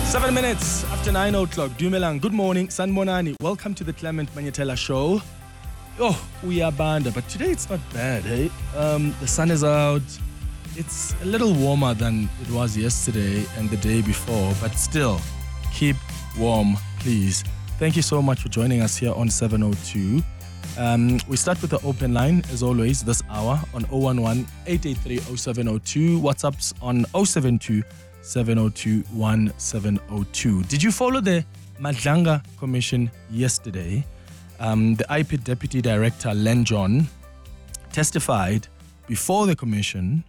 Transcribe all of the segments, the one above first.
7 minutes after 9 o'clock. Dumelang, good morning. Sanbonani, welcome to the Clement Manyetela show. Oh, we are banda, but today it's not bad, hey? The sun is out. It's a little warmer than it was yesterday and the day before, but still, keep warm, please. Thank you so much for joining us here on 702. We start with the open line, as always, this hour on 011-883-0702. WhatsApps on 072-702-1702. Did you follow the Madlanga Commission yesterday? The IPID Deputy Director, Len John, testified before the commission,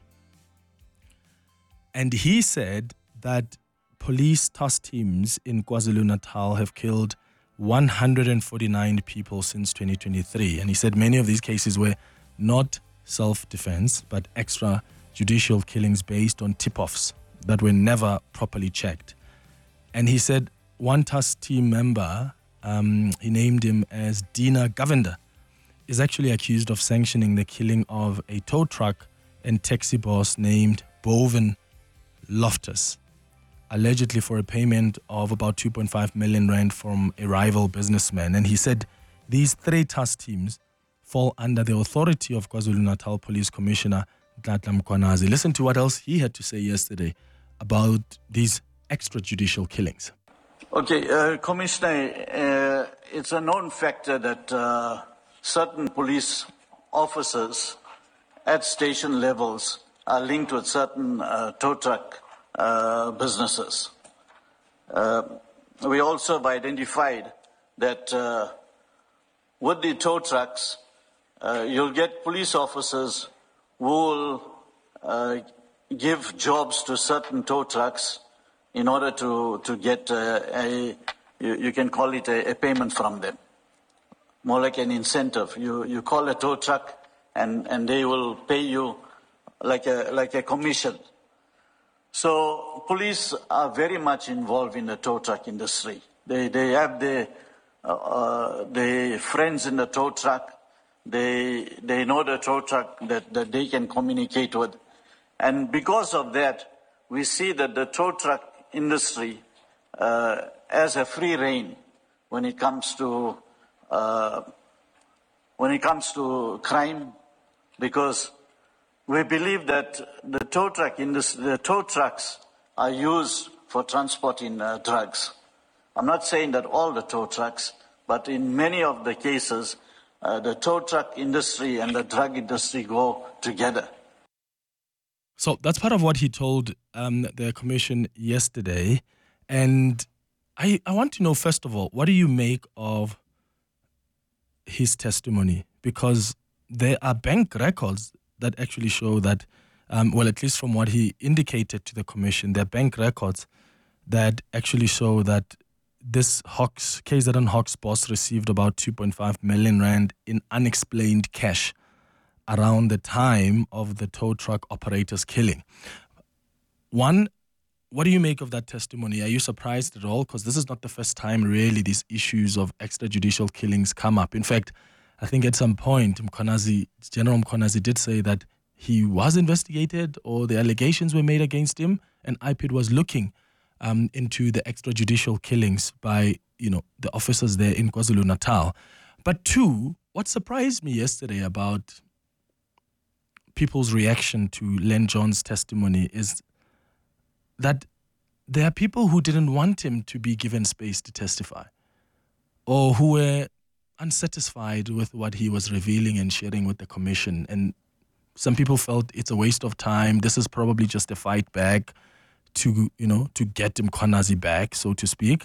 and he said that police task teams in KwaZulu-Natal have killed 149 people since 2023. And he said many of these cases were not self-defense, but extrajudicial killings based on tip-offs that were never properly checked. And he said one task team member, he named him as Dina Govender, is actually accused of sanctioning the killing of a tow truck and taxi boss named Boven Loftus, allegedly for a payment of about 2.5 million rand from a rival businessman. And he said these three task teams fall under the authority of KwaZulu-Natal Police Commissioner Nhlanhla Mkhwanazi. Listen to what else he had to say yesterday about these extrajudicial killings. Okay, Commissioner, it's a known factor that certain police officers at station levels are linked with certain tow truck businesses. We also have identified that with the tow trucks, you'll get police officers who will give jobs to certain tow trucks in order to get you can call it a payment from them, more like an incentive. You call a tow truck and they will pay you like a commission. So police are very much involved in the tow truck industry. They have their friends in the tow truck. They know the tow truck that they can communicate with. And because of that, we see that the tow truck industry has a free rein when it comes to crime, because we believe that the tow truck industry, the tow trucks are used for transporting drugs. I'm not saying that all the tow trucks, but in many of the cases, the tow truck industry and the drug industry go together. So that's part of what he told the commission yesterday. And I want to know, first of all, what do you make of his testimony? Because there are bank records that actually show that, well, at least from what he indicated to the commission, there are bank records that actually show that this KZN Hawks boss received about 2.5 million rand in unexplained cash around the time of the tow truck operator's killing. One, what do you make of that testimony? Are you surprised at all? Because this is not the first time really these issues of extrajudicial killings come up. In fact, I think at some point, General Mkhwanazi did say that he was investigated or the allegations were made against him, and IPID was looking into the extrajudicial killings by, the officers there in KwaZulu-Natal. But two, what surprised me yesterday about people's reaction to Len John's testimony is that there are people who didn't want him to be given space to testify, or who were unsatisfied with what he was revealing and sharing with the commission. And some people felt it's a waste of time. This is probably just a fight back to get Mkhwanazi back, so to speak.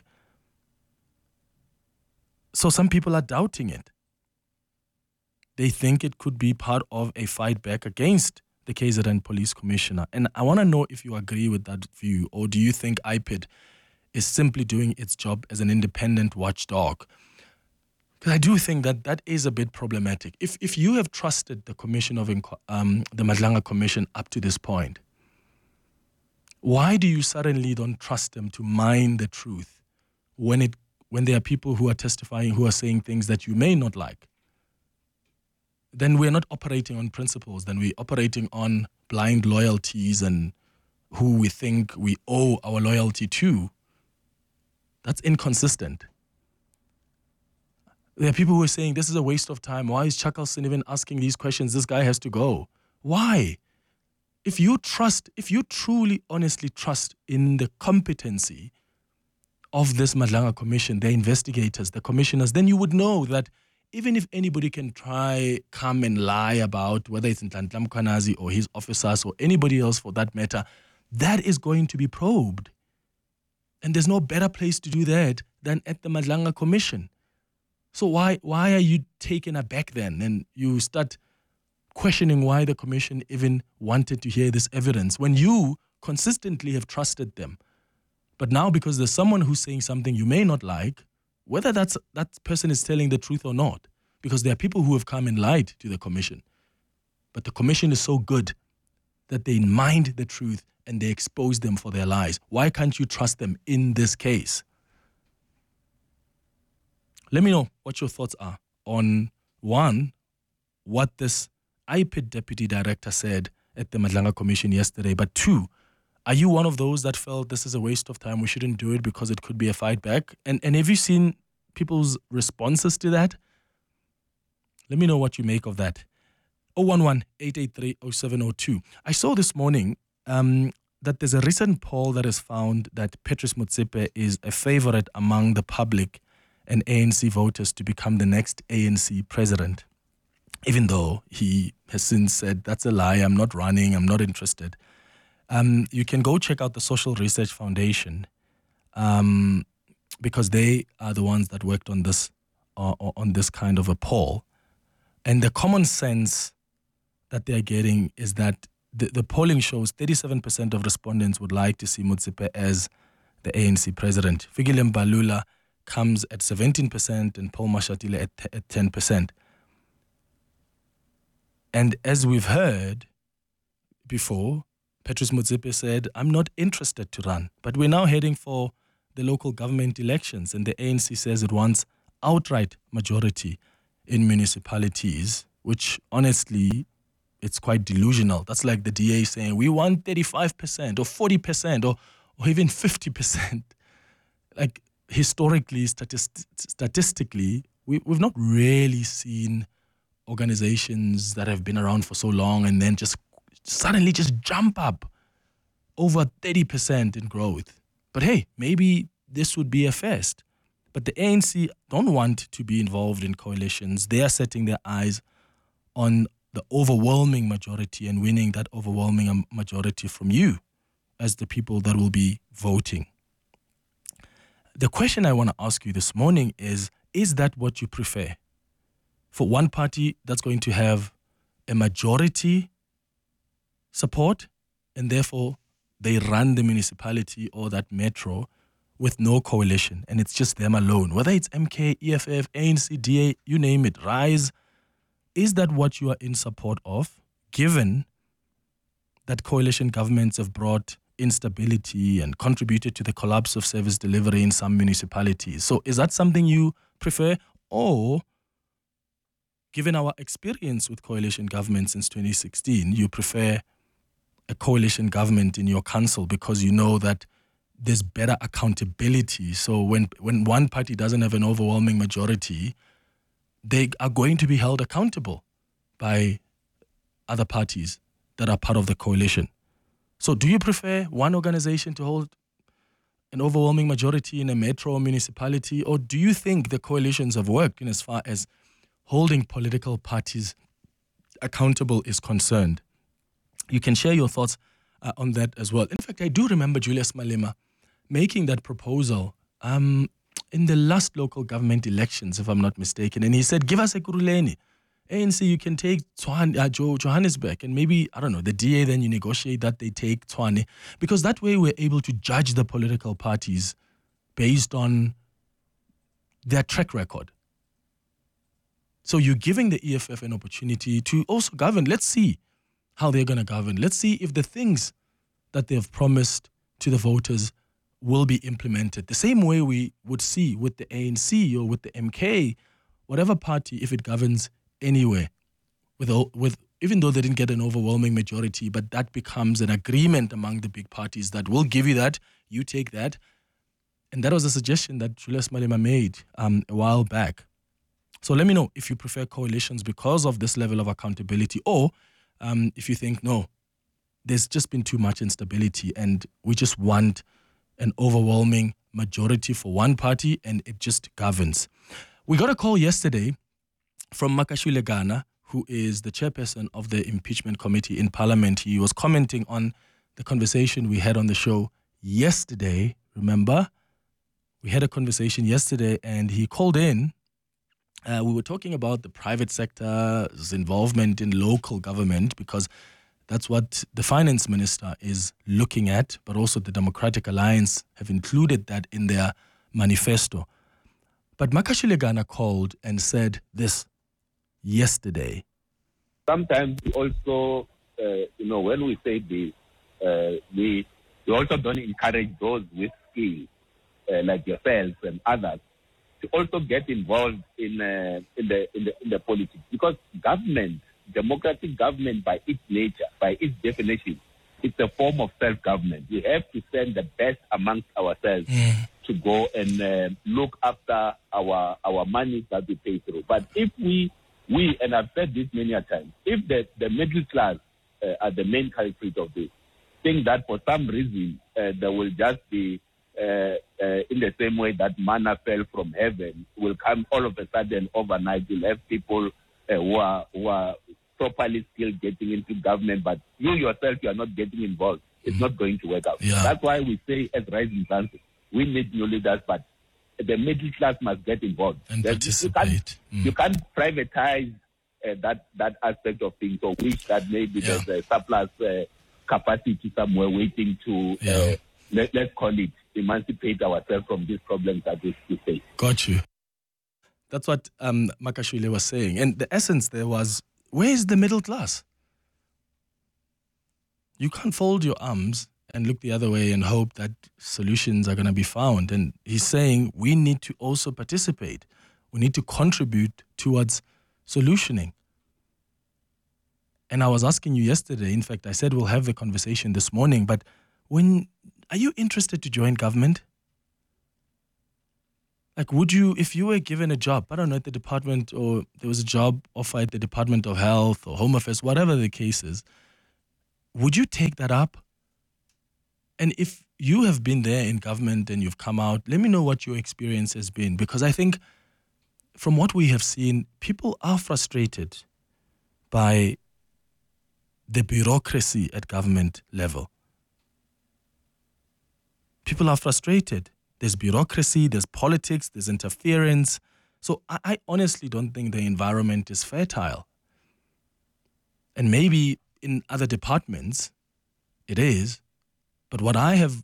So some people are doubting it. They think it could be part of a fight back against the KZN police commissioner. And I want to know if you agree with that view, or do you think IPID is simply doing its job as an independent watchdog? Because I do think that is a bit problematic. If you have trusted the commission of the Madlanga Commission up to this point, why do you suddenly don't trust them to mine the truth when there are people who are testifying, who are saying things that you may not like? Then we're not operating on principles. Then we're operating on blind loyalties and who we think we owe our loyalty to. That's inconsistent. There are people who are saying this is a waste of time. Why is Chuckleson even asking these questions? This guy has to go. Why? If you truly, honestly trust in the competency of this Madlanga Commission, the investigators, the commissioners, then you would know that even if anybody can come and lie about whether it's Nhlanhla Mkhwanazi or his officers or anybody else for that matter, that is going to be probed. And there's no better place to do that than at the Madlanga Commission. So why are you taken aback then and you start questioning why the commission even wanted to hear this evidence when you consistently have trusted them? But now because there's someone who's saying something you may not like, whether that person is telling the truth or not, because there are people who have come and lied to the commission. But the commission is so good that they mind the truth and they expose them for their lies. Why can't you trust them in this case? Let me know what your thoughts are on, one, what this IPID deputy director said at the Madlanga Commission yesterday, but two, are you one of those that felt this is a waste of time, we shouldn't do it because it could be a fight back? And have you seen people's responses to that? Let me know what you make of that. 011-883-0702. I saw this morning that there's a recent poll that has found that Patrice Motsepe is a favorite among the public and ANC voters to become the next ANC president, even though he has since said, that's a lie, I'm not running, I'm not interested. You can go check out the Social Research Foundation because they are the ones that worked on this kind of a poll. And the common sense that they're getting is that the polling shows 37% of respondents would like to see Motsepe as the ANC president. Fikile Mbalula comes at 17% and Paul Mashatile at 10%. And as we've heard before, Patrice Motsepe said, I'm not interested to run. But we're now heading for the local government elections, and the ANC says it wants outright majority in municipalities, which honestly, it's quite delusional. That's like the DA saying, we want 35% or 40% or even 50%. Like, historically, statistically, we've not really seen organizations that have been around for so long and then just suddenly just jump up over 30% in growth. But hey, maybe this would be a first. But the ANC don't want to be involved in coalitions. They are setting their eyes on the overwhelming majority and winning that overwhelming majority from you as the people that will be voting. The question I want to ask you this morning is that what you prefer? For one party that's going to have a majority support and therefore they run the municipality or that metro with no coalition and it's just them alone, whether it's MK, EFF, ANC, DA, you name it, RISE, is that what you are in support of, given that coalition governments have brought instability and contributed to the collapse of service delivery in some municipalities? So is that something you prefer, or given our experience with coalition government since 2016, you prefer a coalition government in your council because you know that there's better accountability? So when one party doesn't have an overwhelming majority, they are going to be held accountable by other parties that are part of the coalition. So do you prefer one organization to hold an overwhelming majority in a metro or municipality, or do you think the coalitions have worked in as far as holding political parties accountable is concerned? You can share your thoughts on that as well. In fact, I do remember Julius Malema making that proposal in the last local government elections, if I'm not mistaken. And he said, give us a Ekurhuleni. ANC, you can take Johannesburg, and maybe, I don't know, the DA, then you negotiate that they take Tshwane. Because that way we're able to judge the political parties based on their track record. So you're giving the EFF an opportunity to also govern. Let's see how they're going to govern. Let's see if the things that they've promised to the voters will be implemented. The same way we would see with the ANC or with the MK, whatever party, if it governs anywhere, with even though they didn't get an overwhelming majority, but that becomes an agreement among the big parties that will give you that, you take that. And that was a suggestion that Julius Malema made a while back. So let me know if you prefer coalitions because of this level of accountability, or if you think, no, there's just been too much instability and we just want an overwhelming majority for one party and it just governs. We got a call yesterday from Makashule Gana, who is the chairperson of the impeachment committee in Parliament. He was commenting on the conversation we had on the show yesterday. Remember, we had a conversation yesterday and he called in. We were talking about the private sector's involvement in local government because that's what the finance minister is looking at, but also the Democratic Alliance have included that in their manifesto. But Makashule Gana called and said this yesterday. Sometimes we also, when we say this, we also don't encourage those with skill, like yourselves and others, to also get involved in the politics, because government, democratic government, by its nature, by its definition, it's a form of self-government. We have to send the best amongst ourselves to go and look after our money that we pay through. But if we, and I've said this many a times, if the middle class are the main culprit of this, think that for some reason there will just be, in the same way that manna fell from heaven, will come all of a sudden overnight. You'll have people who are properly skilled getting into government, but you yourself, you are not getting involved. It's not going to work out. Yeah. That's why we say as Rising Suns, we need new leaders, but the middle class must get involved. And participate. You can't privatize that aspect of things, or wish that maybe there's a surplus capacity somewhere waiting to, let's call it, emancipate ourselves from these problems that we face. Got you. That's what Makashule was saying. And the essence there was, where is the middle class? You can't fold your arms and look the other way and hope that solutions are going to be found. And he's saying we need to also participate. We need to contribute towards solutioning. And I was asking you yesterday, in fact, I said we'll have the conversation this morning, but are you interested to join government? Like, would you, if you were given a job, I don't know, at the department, or there was a job offer at the Department of Health or Home Affairs, whatever the case is, would you take that up? And if you have been there in government and you've come out, let me know what your experience has been. Because I think from what we have seen, people are frustrated by the bureaucracy at government level. People are frustrated. There's bureaucracy, there's politics, there's interference. So I honestly don't think the environment is fertile. And maybe in other departments, it is. But what I've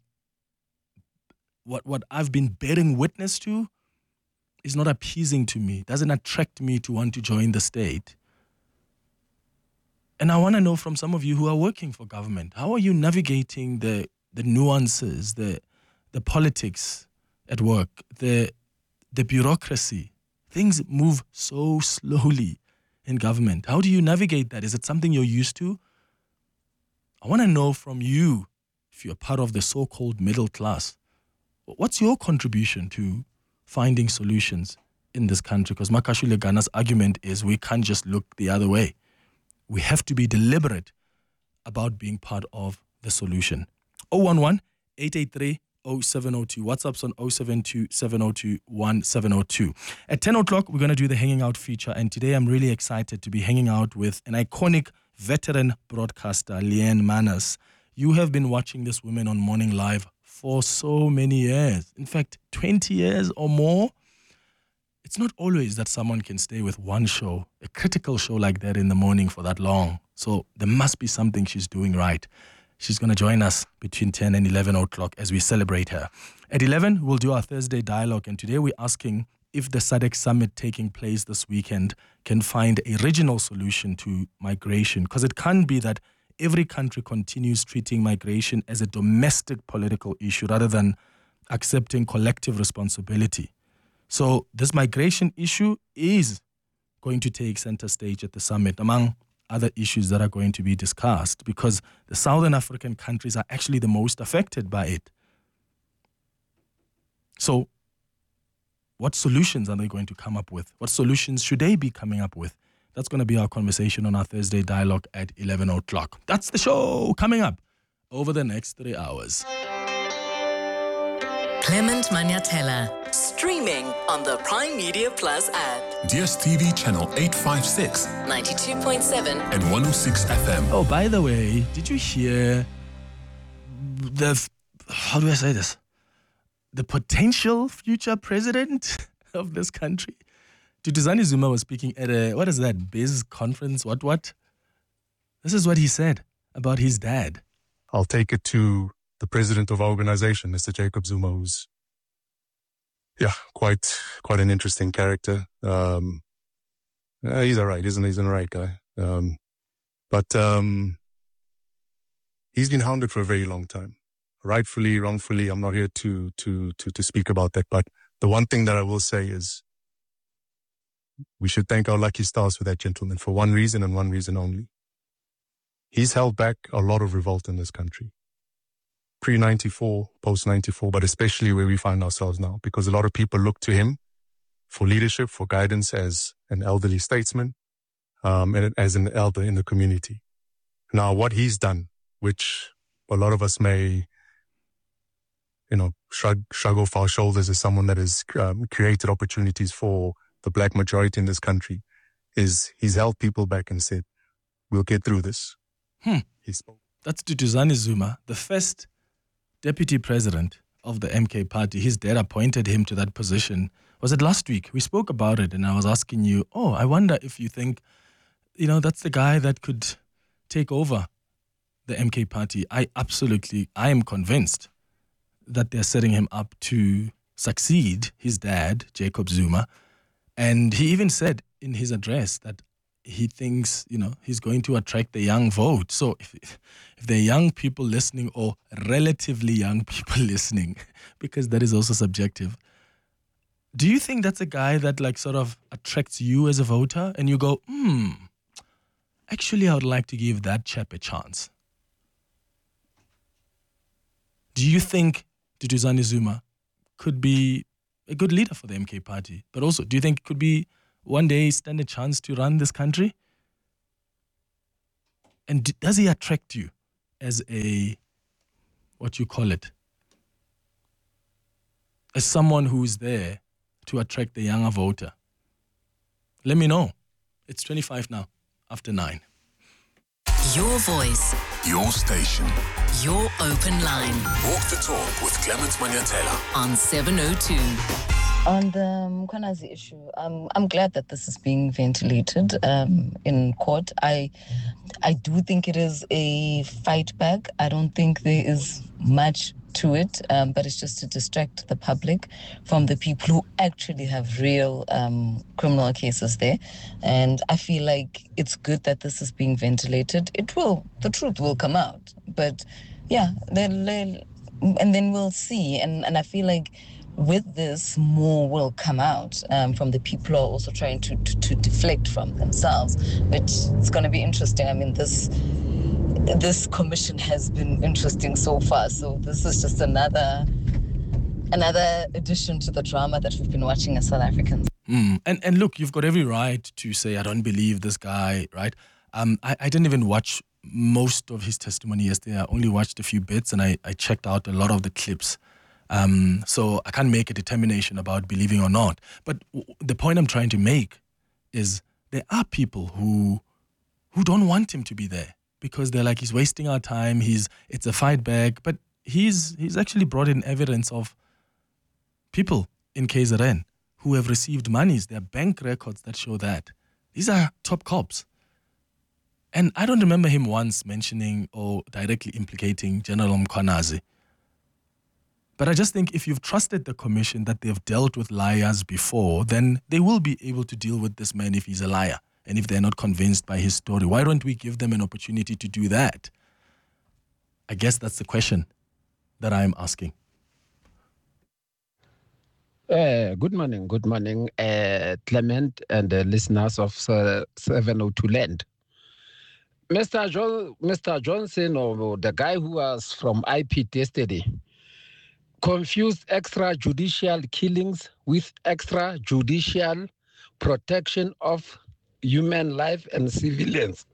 been bearing witness to is not appeasing to me. It doesn't attract me to want to join the state. And I want to know from some of you who are working for government, how are you navigating the nuances, the politics at work, the bureaucracy? Things move so slowly in government. How do you navigate that? Is it something you're used to? I want to know from you, if you're part of the so-called middle class, what's your contribution to finding solutions in this country? Because Makashule Gana's argument is we can't just look the other way. We have to be deliberate about being part of the solution. 011-883-0702. WhatsApp's on 072-702-1702. At 10 o'clock, we're going to do the Hanging Out feature. And today I'm really excited to be hanging out with an iconic veteran broadcaster, Leanne Manners. You have been watching this woman on Morning Live for so many years. In fact, 20 years or more. It's not always that someone can stay with one show, a critical show like that in the morning for that long. So there must be something she's doing right. She's going to join us between 10 and 11 o'clock as we celebrate her. At 11, we'll do our Thursday dialogue. And today we're asking if the SADC summit taking place this weekend can find a regional solution to migration. Because it can't be that every country continues treating migration as a domestic political issue rather than accepting collective responsibility. So this migration issue is going to take center stage at the summit, among other issues that are going to be discussed, because the Southern African countries are actually the most affected by it. So what solutions are they going to come up with? What solutions should they be coming up with? That's going to be our conversation on our Thursday dialogue at 11 o'clock. That's the show coming up over the next 3 hours. Clement Maniatella, streaming on the Prime Media Plus app. DSTV channel 856, 92.7 and 106 FM. Oh, by the way, did you hear how do I say this? The potential future president of this country? Duduzane Zuma was speaking at what is that, Biz conference, what? This is what he said about his dad. I'll take it to the president of our organization, Mr. Jacob Zuma, who's, quite an interesting character. He's all right, isn't he? He's an all right guy. But he's been hounded for a very long time. Rightfully, wrongfully, I'm not here to speak about that. But the one thing that I will say is we should thank our lucky stars for that gentleman for one reason and one reason only. He's held back a lot of revolt in this country. Pre-94, post-94, but especially where we find ourselves now, because a lot of people look to him for leadership, for guidance as an elderly statesman, and as an elder in the community. Now, what he's done, which a lot of us may, shrug off our shoulders as someone that has created opportunities for the black majority in this country, is he's held people back and said, we'll get through this. He spoke. That's Duduzane Zuma, the first deputy president of the MK party. His dad appointed him to that position. Was it last week? We spoke about it and I was asking you, I wonder if you think, that's the guy that could take over the MK party. I am convinced that they're setting him up to succeed his dad, Jacob Zuma. And he even said in his address that he thinks, he's going to attract the young vote. So if there are young people listening or relatively young people listening, because that is also subjective, do you think that's a guy that sort of attracts you as a voter and you go, actually I would like to give that chap a chance? Do you think Duduzane Zuma could be a good leader for the MK party? But also, do you think could be one day stand a chance to run this country? And does he attract you as as someone who's there to attract the younger voter? Let me know. It's 25 now, after 9. Your voice, Your station. your open line Walk the talk with Clement Maniatella. on 702. On the Mkhwanazi issue, I'm glad that this is being ventilated in court. I do think it is a fight back. I don't think there is much to it, but it's just to distract the public from the people who actually have real criminal cases there. And I feel like it's good that this is being ventilated. The truth will come out. But and then we'll see. And I feel like with this, more will come out from the people who are also trying to deflect from themselves. But it's going to be interesting. I mean, this commission has been interesting so far. So this is just another addition to the drama that we've been watching as South Africans. And look, you've got every right to say, I don't believe this guy, right? I didn't even watch most of his testimony yesterday. I only watched a few bits and I checked out a lot of the clips. So I can't make a determination about believing or not. But the point I'm trying to make is there are people who don't want him to be there because they're like, he's wasting our time. It's a fight back. But he's actually brought in evidence of people in KZN who have received monies. There are bank records that show that. These are top cops. And I don't remember him once mentioning or directly implicating General Mkhwanazi. But I just think if you've trusted the commission that they've dealt with liars before, then they will be able to deal with this man if he's a liar and if they're not convinced by his story. Why don't we give them an opportunity to do that? I guess that's the question that I'm asking. Good morning, Clement and the listeners of 702 Land. Mr. Johnson, or the guy who was from IPT yesterday, confused extrajudicial killings with extrajudicial protection of human life and civilians.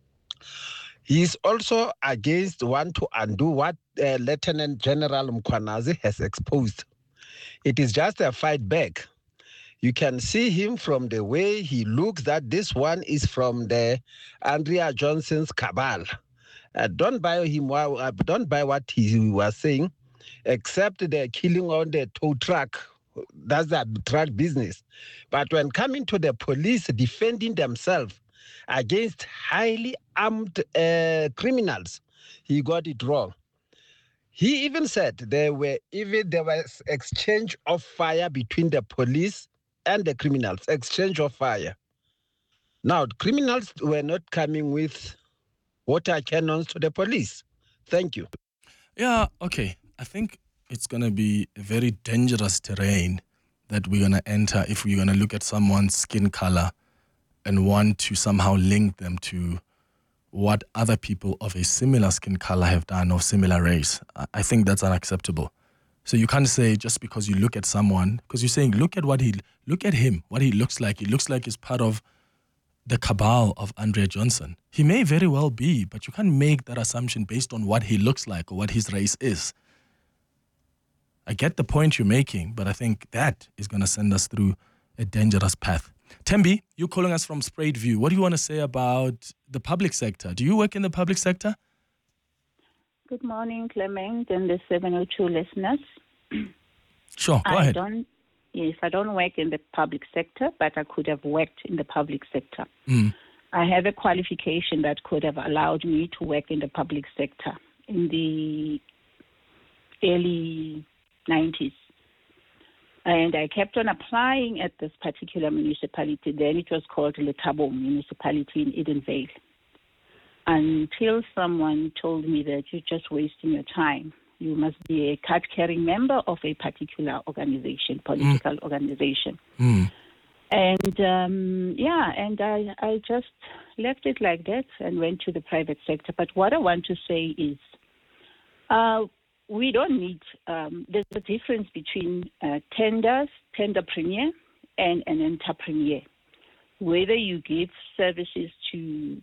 He is also against want to undo what Lieutenant General Mkhwanazi has exposed. It is just a fight back. You can see him from the way he looks that this one is from the Andrea Johnson's cabal. Don't buy what he was saying, except the killing on the tow truck. That's the truck business. But when coming to the police defending themselves against highly armed criminals, he got it wrong. He even said there was exchange of fire between the police and the criminals, exchange of fire. Now, criminals were not coming with water cannons to the police. Thank you. Yeah, okay. I think it's going to be a very dangerous terrain that we're going to enter if we're going to look at someone's skin color and want to somehow link them to what other people of a similar skin color have done or similar race. I think that's unacceptable. So you can't say just because you look at someone, because you're saying look at him, what he looks like. He looks like he's part of the cabal of Andrea Johnson. He may very well be, but you can't make that assumption based on what he looks like or what his race is. I get the point you're making, but I think that is going to send us through a dangerous path. Tembi, you're calling us from Spruit View. What do you want to say about the public sector? Do you work in the public sector? Good morning, Clement, and the 702 listeners. Sure, go ahead. I don't work in the public sector, but I could have worked in the public sector. I have a qualification that could have allowed me to work in the public sector in the early 90s. And I kept on applying at this particular municipality. Then it was called Letabo Municipality in Edenvale. Until someone told me that you're just wasting your time. You must be a card-carrying member of a particular organization, political organization. And I just left it like that and went to the private sector. But what I want to say is we don't need, there's a difference between tenderpreneur and an entrepreneur. Whether you give services to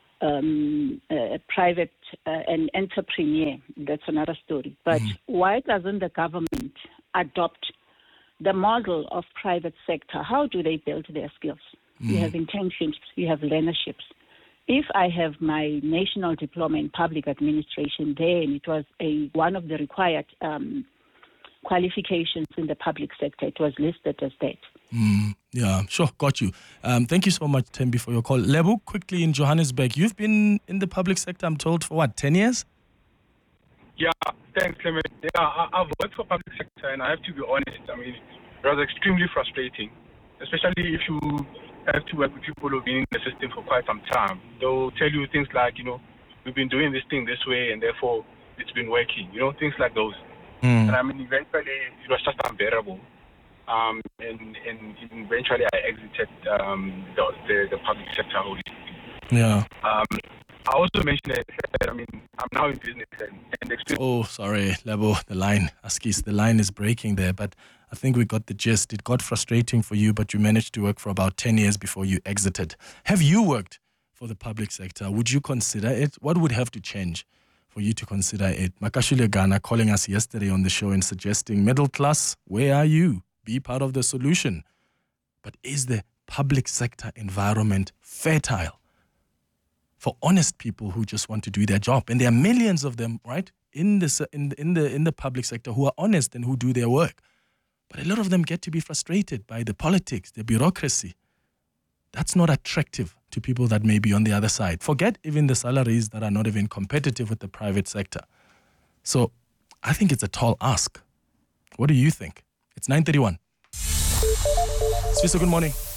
a private an entrepreneur, that's another story. But why doesn't the government adopt the model of private sector? How do they build their skills? You have internships, you have learnerships. If I have my national diploma in public administration, then it was one of the required qualifications in the public sector. It was listed as that. Yeah, sure, got you. Thank you so much, Tembi, for your call. Lebo, quickly in Johannesburg, you've been in the public sector, I'm told, for what, 10 years? Yeah, thanks, Clement. Yeah, I've worked for public sector, and I have to be honest. I mean, it was extremely frustrating, especially if you have to work with people who've been in the system for quite some time. They'll tell you things like, we've been doing this thing this way, and therefore it's been working. Things like those. And I mean, eventually it was just unbearable. And eventually I exited the public sector. Yeah. I also mentioned that, I'm now in business and experience. Oh, sorry, Lebo, the line is breaking there, but I think we got the gist. It got frustrating for you, but you managed to work for about 10 years before you exited. Have you worked for the public sector? Would you consider it? What would have to change for you to consider it? Makashule Ghana calling us yesterday on the show and suggesting, middle class, where are you? Be part of the solution. But is the public sector environment fertile for honest people who just want to do their job? And there are millions of them, right, in the public sector who are honest and who do their work. But a lot of them get to be frustrated by the politics, the bureaucracy. That's not attractive to people that may be on the other side. Forget even the salaries that are not even competitive with the private sector. So I think it's a tall ask. What do you think? It's 9:31. Sviso, good morning.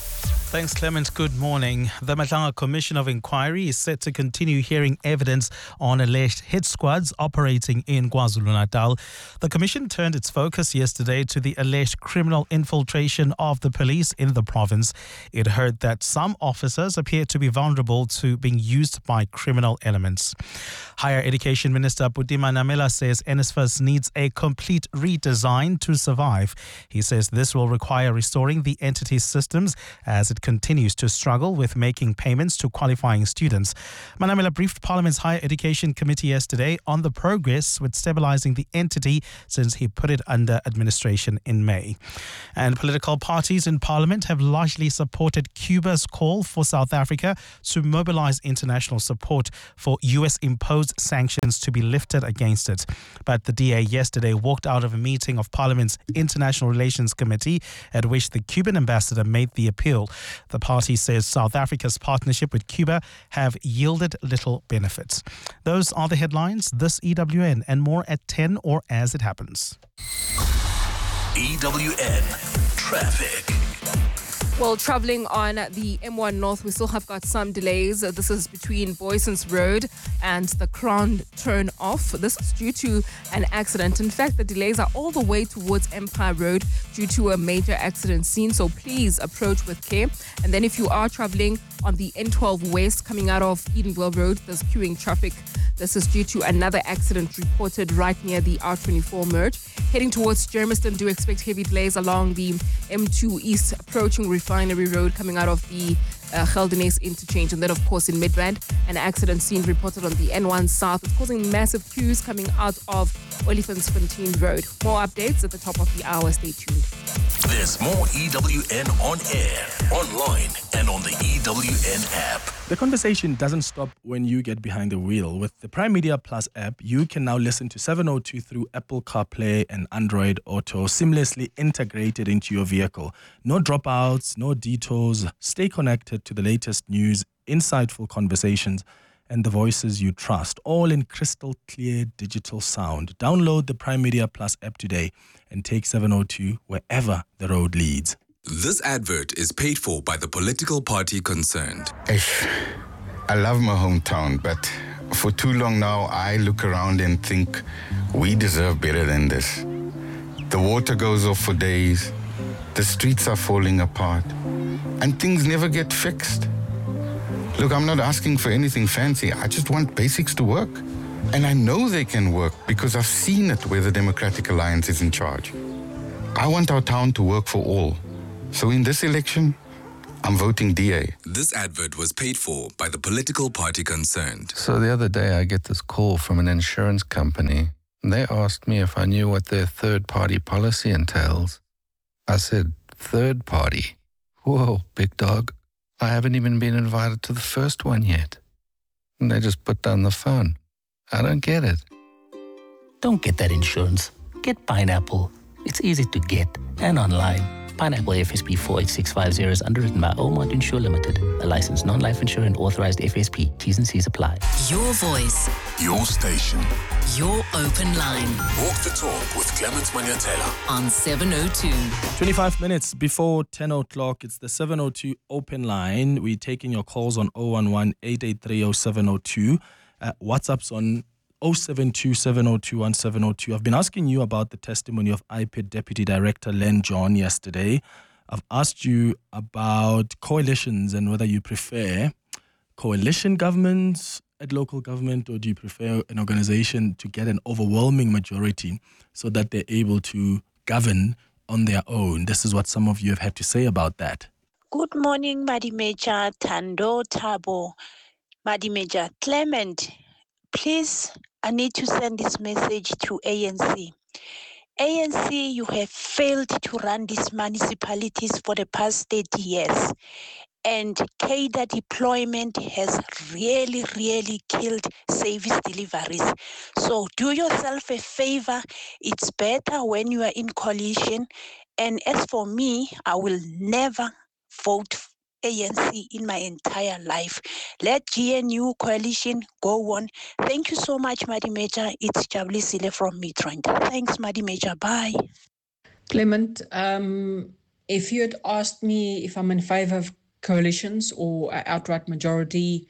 Thanks, Clement. Good morning. The Matlanga Commission of Inquiry is set to continue hearing evidence on alleged hit squads operating in KwaZulu-Natal. The commission turned its focus yesterday to the alleged criminal infiltration of the police in the province. It heard that some officers appear to be vulnerable to being used by criminal elements. Higher Education Minister Buti Manamela says NSFAS needs a complete redesign to survive. He says this will require restoring the entity's systems as it continues to struggle with making payments to qualifying students. Manamela briefed Parliament's Higher Education Committee yesterday on the progress with stabilizing the entity since he put it under administration in May. And political parties in Parliament have largely supported Cuba's call for South Africa to mobilize international support for US-imposed sanctions to be lifted against it. But the DA yesterday walked out of a meeting of Parliament's International Relations Committee at which the Cuban ambassador made the appeal. The party says South Africa's partnership with Cuba have yielded little benefits. Those are the headlines. This EWN and more at 10 or as it happens. EWN Traffic. Well, traveling on the M1 North, we still have got some delays. This is between Boysons Road and the Crown turn off. This is due to an accident. In fact, the delays are all the way towards Empire Road due to a major accident scene. So please approach with care. And then if you are traveling on the N12 West coming out of Edenville Road, there's queuing traffic. This is due to another accident reported right near the R24 merge. Heading towards Germiston, do expect heavy delays along the M2 East approaching Refinery Road coming out of the Geldenhuys interchange. And then, of course, in Midrand, an accident scene reported on the N1 South. It's causing massive queues coming out of Olifantsfontein Road. More updates at the top of the hour. Stay tuned. There's more EWN on air, online, and on the EWN app. The conversation doesn't stop when you get behind the wheel. With the Prime Media Plus app, you can now listen to 702 through Apple CarPlay and Android Auto, seamlessly integrated into your vehicle. No dropouts, no detours. Stay connected to the latest news, insightful conversations, and the voices you trust, all in crystal clear digital sound. Download the Prime Media Plus app today and take 702 wherever the road leads. This advert is paid for by the political party concerned. I love my hometown, but for too long now, I look around and think we deserve better than this. The water goes off for days, the streets are falling apart, and things never get fixed. Look, I'm not asking for anything fancy. I just want basics to work. And I know they can work because I've seen it where the Democratic Alliance is in charge. I want our town to work for all. So in this election, I'm voting DA. This advert was paid for by the political party concerned. So the other day I get this call from an insurance company. They asked me if I knew what their third-party policy entails. I said, third party? Whoa, big dog. I haven't even been invited to the first one yet. And they just put down the phone. I don't get it. Don't get that insurance. Get Pineapple. It's easy to get and online. Pineapple FSP 48650 is underwritten by Oldmont Insure Limited, a licensed non-life insurer and authorized FSP. T's and C's apply. Your voice. Your station. Your open line. Walk the talk with Clement Manyatela. On 702. 25 minutes before 10 o'clock, it's the 702 open line. We're taking your calls on 011-883-0702. WhatsApp's on 072-702-1702. I've been asking you about the testimony of IPID Deputy Director Len John yesterday. I've asked you about coalitions and whether you prefer coalition governments at local government, or do you prefer an organization to get an overwhelming majority so that they're able to govern on their own? This is what some of you have had to say about that. Good morning, Madimeja Tando Tabo. Madimeja Clement, please, I need to send this message to ANC. ANC, you have failed to run these municipalities for the past 30 years. And cadre deployment has really, really killed service deliveries. So do yourself a favor. It's better when you are in coalition. And as for me, I will never vote ANC in my entire life. Let GNU coalition go on. Thank you so much, Madimeja. It's Jabulisile from Midrand. Thanks, Madimeja. Bye. Clement, if you had asked me if I'm in favor of coalitions or outright majority.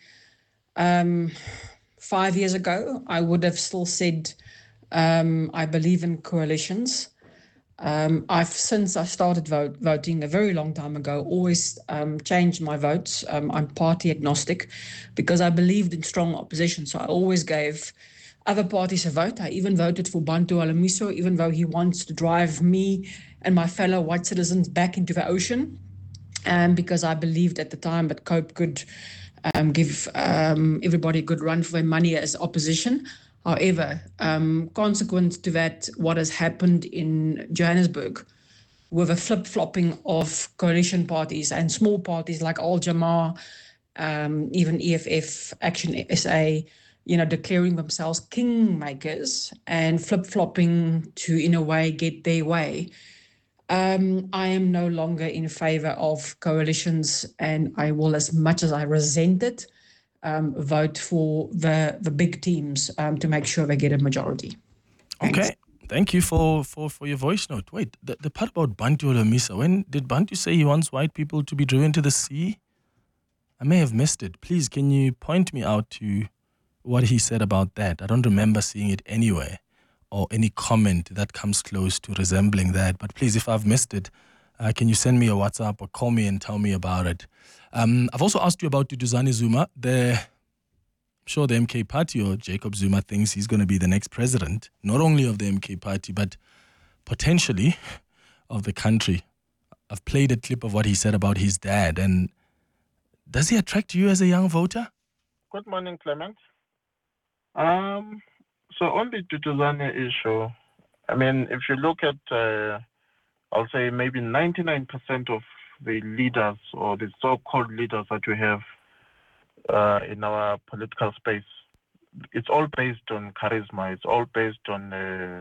5 years ago, I would have still said I believe in coalitions. Since I started voting a very long time ago, always changed my votes. I'm party agnostic because I believed in strong opposition. So I always gave other parties a vote. I even voted for Bantu Alamiso, even though he wants to drive me and my fellow white citizens back into the ocean, because I believed at the time that COPE could give everybody a good run for their money as opposition. However, consequent to that, what has happened in Johannesburg with a flip-flopping of coalition parties and small parties like Al Jamaa, even EFF, Action SA, declaring themselves kingmakers and flip-flopping to, in a way, get their way. I am no longer in favor of coalitions, and I will, as much as I resent it, vote for the big teams to make sure they get a majority. Thanks. Okay, thank you for your voice note. Wait, the part about Bantu Olomisa, when did Bantu say he wants white people to be driven to the sea? I may have missed it. Please, can you point me out to what he said about that? I don't remember seeing it anywhere or any comment that comes close to resembling that. But please, if I've missed it, can you send me a WhatsApp or call me and tell me about it? I've also asked you about Duduzane Zuma. I'm sure the MK party or Jacob Zuma thinks he's going to be the next president, not only of the MK party, but potentially of the country. I've played a clip of what he said about his dad. And does he attract you as a young voter? Good morning, Clement. So on the Duduzane issue, I mean, if you look at, I'll say maybe 99% of the leaders or the so-called leaders that we have in our political space, it's all based on charisma. It's all based on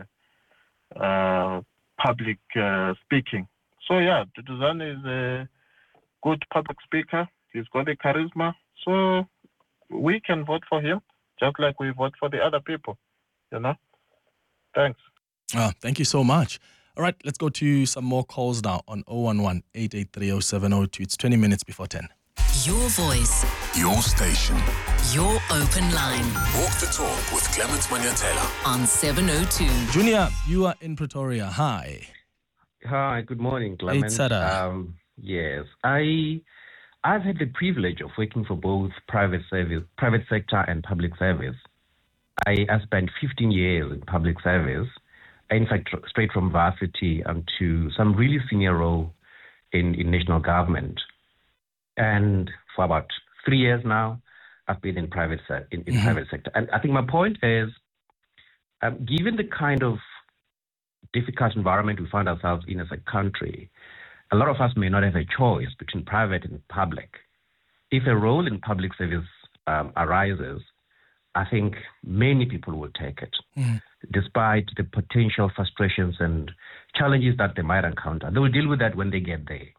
public speaking. So yeah, Duduzane is a good public speaker. He's got the charisma. So we can vote for him just like we vote for the other people, Thanks. Thank you so much. All right, let's go to some more calls now on 011-883-0702. It's 20 minutes before 10. Your voice. Your station. Your open line. Walk the talk with Clement Manyatela. On 702. Junior, you are in Pretoria. Hi. Hi, good morning, Clement. Yes, I've had the privilege of working for both private sector and public service. I spent 15 years in public service, in fact, straight from varsity to some really senior role in national government. And for about 3 years now, I've been in private sector. And I think my point is, given the kind of difficult environment we find ourselves in as a country, a lot of us may not have a choice between private and public. If a role in public service arises, I think many people will take it, despite the potential frustrations and challenges that they might encounter. They will deal with that when they get there.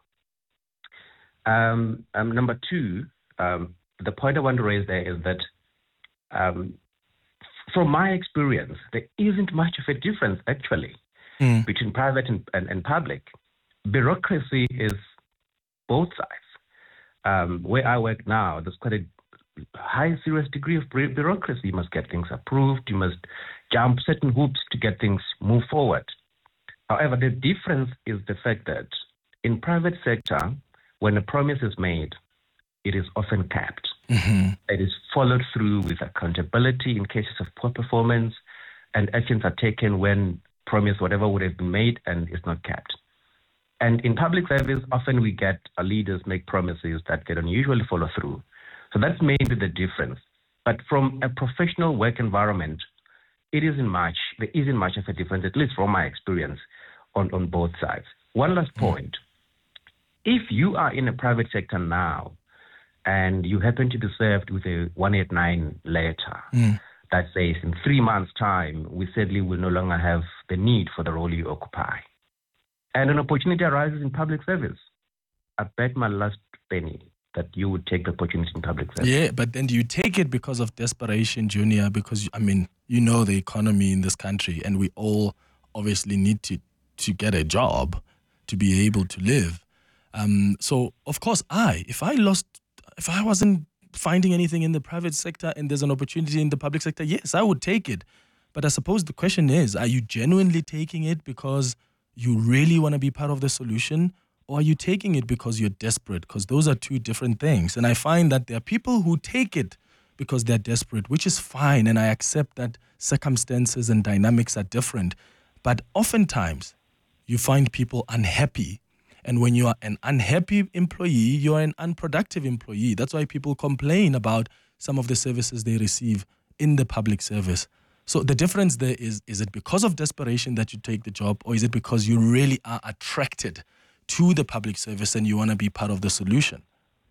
Number two, the point I want to raise there is that from my experience, there isn't much of a difference, actually, between private and public. Bureaucracy is both sides. Where I work now, there's quite a high, serious degree of bureaucracy. You must get things approved. You must jump certain hoops to get things move forward. However, the difference is the fact that in private sector, when a promise is made, it is often kept. It is followed through with accountability in cases of poor performance, and actions are taken when promise whatever would have been made and is not kept. And in public service, often we get our leaders make promises that they don't usually follow through. So that's maybe the difference. But from a professional work environment, there isn't much of a difference, at least from my experience, on both sides. One last point. If you are in a private sector now and you happen to be served with a 189 letter that says in 3 months' time, we sadly will no longer have the need for the role you occupy, and an opportunity arises in public service, I bet my last penny that you would take the opportunity in public service. Yeah, but then do you take it because of desperation, Junior? Because, I mean, you know the economy in this country, and we all obviously need to get a job to be able to live. So, of course, if I wasn't finding anything in the private sector and there's an opportunity in the public sector, yes, I would take it. But I suppose the question is, are you genuinely taking it because you really want to be part of the solution? Or are you taking it because you're desperate? Because those are two different things. And I find that there are people who take it because they're desperate, which is fine. And I accept that circumstances and dynamics are different. But oftentimes, you find people unhappy. And when you are an unhappy employee, you are an unproductive employee. That's why people complain about some of the services they receive in the public service. So the difference there is it because of desperation that you take the job, or is it because you really are attracted to the public service and you want to be part of the solution?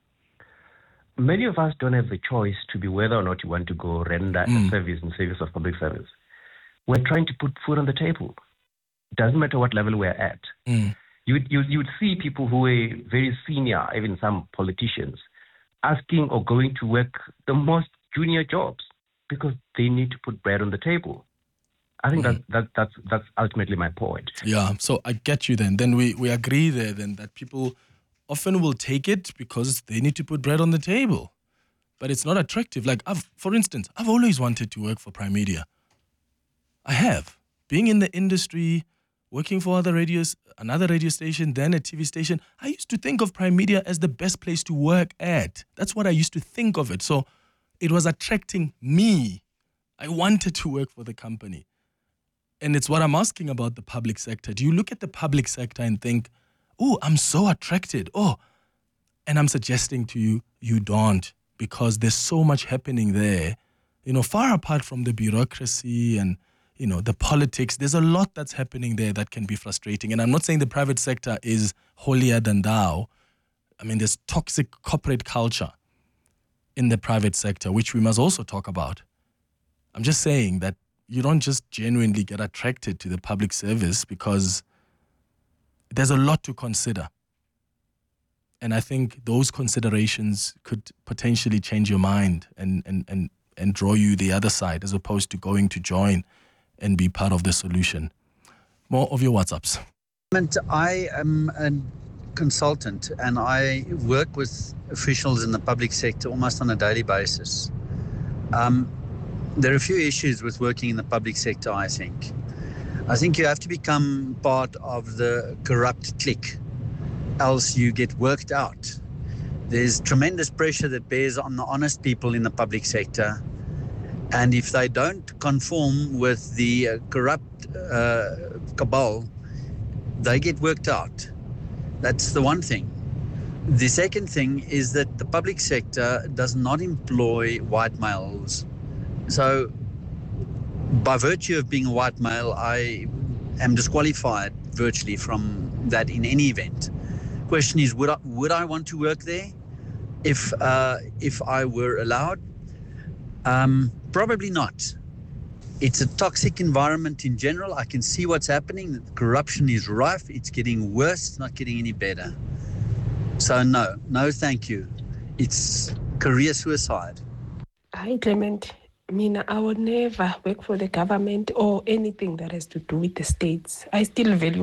Many of us don't have the choice to be whether or not you want to go render a service in service of public service. We're trying to put food on the table. Doesn't matter what level we're at. You'd see people who are very senior, even some politicians, asking or going to work the most junior jobs because they need to put bread on the table. I think that's ultimately my point. Yeah, so I get you then. Then we agree there then that people often will take it because they need to put bread on the table. But it's not attractive. Like, for instance, I've always wanted to work for Prime Media. I have. Being in the industry, working for another radio station, then a TV station, I used to think of Prime Media as the best place to work at. That's what I used to think of it. So it was attracting me. I wanted to work for the company. And it's what I'm asking about the public sector. Do you look at the public sector and think, oh, I'm so attracted. Oh, and I'm suggesting to you, you don't, because there's so much happening there, far apart from the bureaucracy and, the politics. There's a lot that's happening there that can be frustrating. And I'm not saying the private sector is holier than thou. I mean, there's toxic corporate culture in the private sector, which we must also talk about. I'm just saying that you don't just genuinely get attracted to the public service because there's a lot to consider. And I think those considerations could potentially change your mind and draw you the other side as opposed to going to join and be part of the solution. More of your WhatsApps. I am a consultant and I work with officials in the public sector almost on a daily basis. There are a few issues with working in the public sector, I think. I think you have to become part of the corrupt clique, else you get worked out. There's tremendous pressure that bears on the honest people in the public sector. And if they don't conform with the corrupt cabal, they get worked out. That's the one thing. The second thing is that the public sector does not employ white males. So by virtue of being a white male, I am disqualified virtually from that in any event. Question is, would I want to work there if I were allowed? Probably not. It's a toxic environment in general. I can see what's happening. The corruption is rife. It's getting worse. It's not getting any better. So no, thank you. It's career suicide. Hi, Clement. Mina, I would never work for the government or anything that has to do with the states. I still value